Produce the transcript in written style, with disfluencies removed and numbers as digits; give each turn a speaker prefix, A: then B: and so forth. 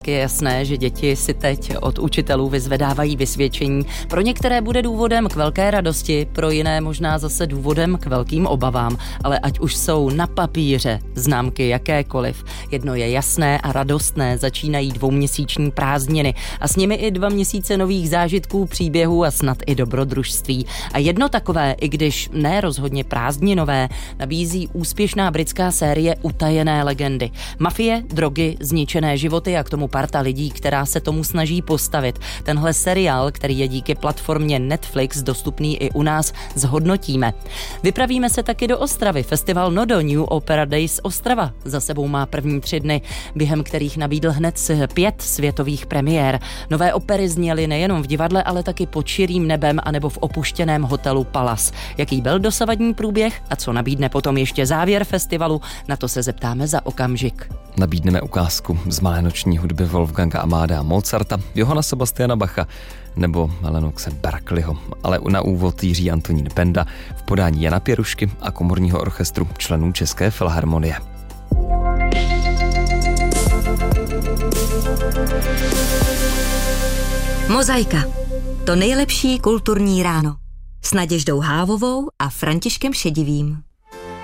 A: Je jasné, že děti si teď od učitelů vyzvedávají vysvědčení. Pro některé bude důvodem k velké radosti, pro jiné možná zase důvodem k velkým obavám. Ale ať už jsou na papíře známky jakékoliv, jedno je jasné a radostné, začínají 2měsíční prázdniny a s nimi i 2 měsíce nových zážitků, příběhů a snad i dobrodružství. A jedno takové, i když ne rozhodně prázdninové, nabízí úspěšná britská série Utajené legendy. Mafie, drogy, zničené životy a k tomu parta lidí, která se tomu snaží postavit. Tenhle seriál, který je díky platformě Netflix dostupný i u nás, zhodnotíme. Vypravíme se taky do Ostravy. Festival Nodo New Opera Days Ostrava za sebou má první 3 dny, během kterých nabídl hned 5 světových premiér. Nové opery zněly nejenom v divadle, ale taky pod širým nebem anebo v opuštěném hotelu Palace. Jaký byl dosavadní průběh a co nabídne potom ještě závěr festivalu, na to se zeptáme za okamžik.
B: Nabídneme ukázku z malé noční hudby Wolfganga Amadea Mozarta, Johanna Sebastiana Bacha nebo Lenoxe Berkeleyho, ale na úvod Jiří Antonín Benda v podání Jana Pěrušky a komorního orchestru členů České filharmonie.
C: Mozaika. To nejlepší kulturní ráno. S Naděždou Hávovou a Františkem Šedivým.